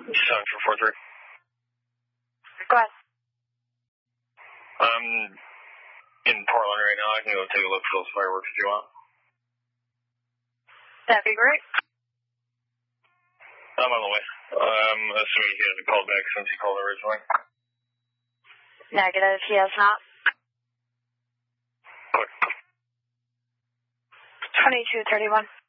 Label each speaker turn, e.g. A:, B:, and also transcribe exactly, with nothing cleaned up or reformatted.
A: seven four four three.
B: Go ahead.
A: I'm in Portland right now. I can go take a look for those fireworks if you want.
B: That'd be great.
A: I'm on the way. Um, assuming he hasn't called back since he called originally.
B: Negative, he has not.
A: Okay.
B: twenty-two thirty-one.